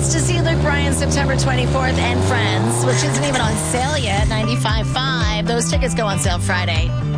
tickets to see Luke Bryan September 24th and Friends, which isn't even on sale yet, 95.5. Those tickets go on sale Friday.